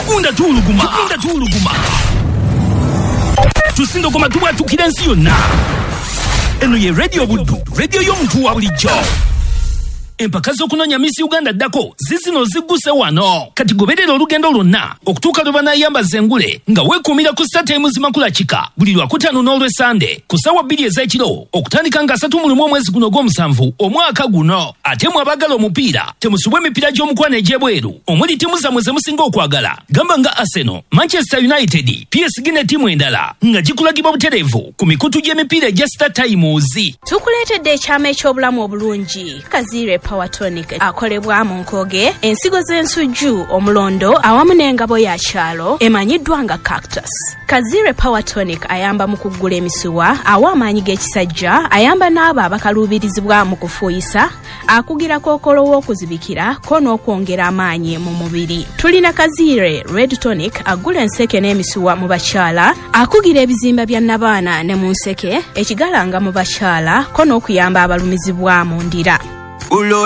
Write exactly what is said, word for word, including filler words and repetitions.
Tugunda tuluguma. Tugunda tuluguma. Tusindo kwa matuwa tukidensi yona. Eno ye radio budu. Radio yomuntu wa bulijjo. Empakazo kunonya misi Uganda dako zizino ziguse wano kati goberera olugendo lwonna okutuuka lwe banayamba zengule nga weekuumira ku StarTimes zimakula chika buli lwakutaano n'olwe Sande ku ssaawa bbiri ez'ekiro okutandika nga asatu mulimu omwezi guno gw'omusanvu omwaka guno. Ate mwe abagala omupiira temusubwa emipiira gy'omukwano egy'ebweru omuli ttiimu zammwe ze musinga okwagala gamba nga Arsenal, Manchester United, P S G ne ttiimu endala nga gikulagibwa butereevu ku mikutu gy'emipiira egya StarTimes. Tukuleetedde ekyama eky'obulamu obulungi Kazire Power Tonic akolebwa mu Nkoge, ensigo z'ensujju, omulondo awamu n'engabo ya kyalo emanyiddwa nga Cactus. Kazire Power Tonic ayamba mu kuggula emisuwa, awa amaanyi g'ekisajja, ayamba n'abo abakaluubirizibwa mu kufuuyisa, akugira kookolo w'okuzibikira ko n'okwongera amaanyi mu mubiri. Tulina Kazire Red Tonic agula enseke n'emisuwa mu bakyala, akugira ebizimba bya nabaana ne mu nseke, ekigalanga mu bakyala ko n'okuyamba abalumizibwa mu ndira.